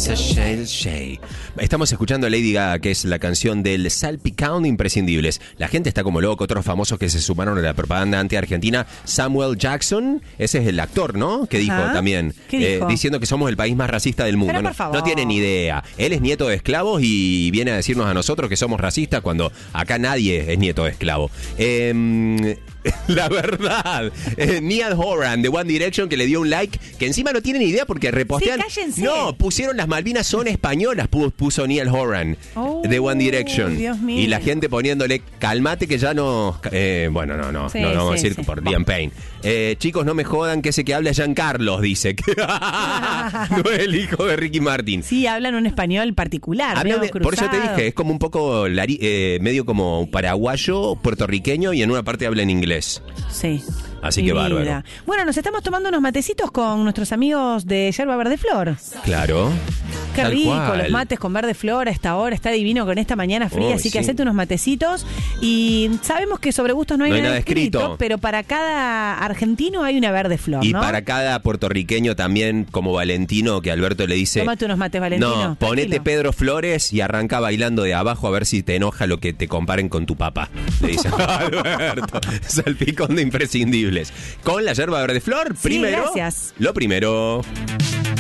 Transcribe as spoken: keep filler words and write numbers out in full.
Sashay, Sashay. Estamos escuchando a Lady Gaga, que es la canción del Salpicón de Imprescindibles. La gente está como loco. Otros famosos que se sumaron a la propaganda anti-argentina. Samuel Jackson, ese es el actor, ¿no? Que dijo Ajá. también, ¿Qué dijo? Eh, diciendo que somos el país más racista del mundo. Pero, No, por favor. no tiene ni idea. Él es nieto de esclavos y viene a decirnos a nosotros que somos racistas cuando acá nadie es nieto de esclavo. Eh, la verdad, eh, Niall Horan de One Direction, que le dio un like, que encima no tiene ni idea porque repostean. Sí, cállense. No, pusieron las Malvinas son españolas, pu- puso Niall Horan Oh, de One Direction. Dios mío. Y la gente poniéndole, calmate que ya no. Eh, bueno, no, no, Sí, no, no vamos sí, a decir sí. por Liam Payne. Eh, chicos, no me jodan que ese que habla es Giancarlos, dice. No es el hijo de Ricky Martin. Sí, hablan un español particular. Habla medio de- por eso te cruzado. dije, es como un poco lari- eh, medio como paraguayo, puertorriqueño y en una parte habla en inglés. Sí. Así Mi que bárbaro. vida. Bueno, nos estamos tomando unos matecitos con nuestros amigos de Yerba Verde Flor. Claro. Qué Tal rico, cual. los mates con verde flor a esta hora, está divino con esta mañana fría, Uy, así que sí. hacete unos matecitos. Y sabemos que sobre gustos no hay, No hay nada, nada escrito, escrito. pero para cada argentino hay una verde flor, Y ¿no? para cada puertorriqueño también, como Valentino, que Alberto le dice... Tómate unos mates, Valentino. No, ponete tranquilo. Pedro Flores y arranca bailando de abajo a ver si te enoja lo que te comparen con tu papá. Le dice Alberto. Salpicón de Imprescindibles. Con la yerba verde flor, Sí, primero. gracias. Lo primero.